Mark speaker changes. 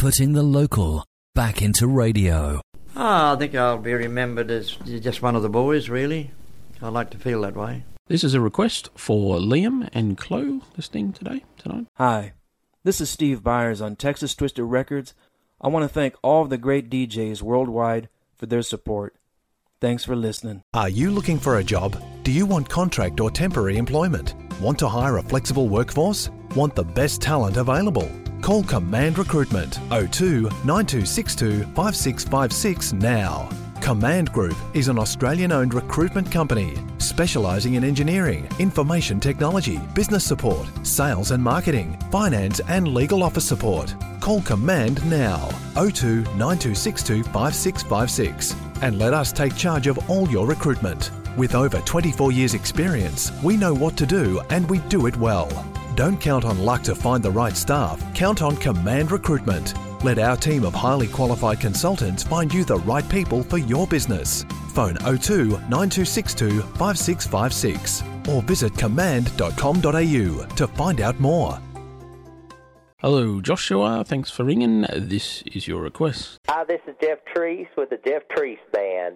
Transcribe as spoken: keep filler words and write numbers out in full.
Speaker 1: putting the local back into radio.
Speaker 2: Oh, I think I'll be remembered as just one of the boys, really. I like to feel that way.
Speaker 3: This is a request for Liam and Chloe listening today, tonight.
Speaker 4: Hi, this is Steve Byers on Texas Twisted Records. I want to thank all of the great D Js worldwide for their support. Thanks for listening.
Speaker 5: Are you looking for a job? Do you want contract or temporary employment? Want to hire a flexible workforce? Want the best talent available? Call Command Recruitment oh two, nine two six two, five six five six now. Command Group is an Australian-owned recruitment company specialising in engineering, information technology, business support, sales and marketing, finance and legal office support. Call Command now, oh two, nine two six two, five six five six, and let us take charge of all your recruitment. With over twenty-four years experience, we know what to do and we do it well. Don't count on luck to find the right staff. Count on Command Recruitment. Let our team of highly qualified consultants find you the right people for your business. Phone oh two, nine two six two, five six five six or visit command dot com dot a u to find out more.
Speaker 3: Hello, Joshua. Thanks for ringing. This is your request.
Speaker 6: Hi, this is Jeff Treese with the Jeff Treese Band.